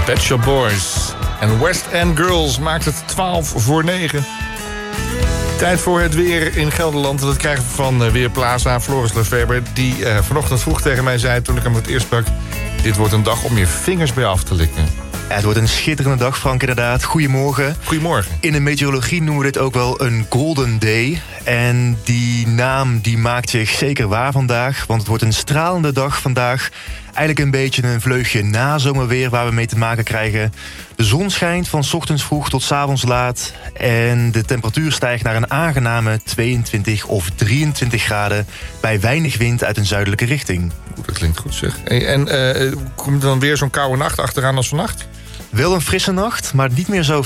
Pet Shop Boys en West End Girls maakt het 9:12. Tijd voor het weer in Gelderland. Dat krijgen we van Weerplaza. Floris Lefeber, die vanochtend vroeg tegen mij zei toen ik hem voor het eerst sprak: dit wordt een dag om je vingers bij af te likken. Ja, het wordt een schitterende dag, Frank, inderdaad. Goedemorgen. Goedemorgen. In de meteorologie noemen we dit ook wel een golden day. En die naam die maakt zich zeker waar vandaag. Want het wordt een stralende dag vandaag. Eigenlijk een beetje een vleugje nazomerweer waar we mee te maken krijgen. De zon schijnt van 's ochtends vroeg tot 's avonds laat. En de temperatuur stijgt naar een aangename 22 of 23 graden... bij weinig wind uit een zuidelijke richting. Dat klinkt goed, zeg. En komt er dan weer zo'n koude nacht achteraan als vannacht? Wel een frisse nacht, maar niet meer zo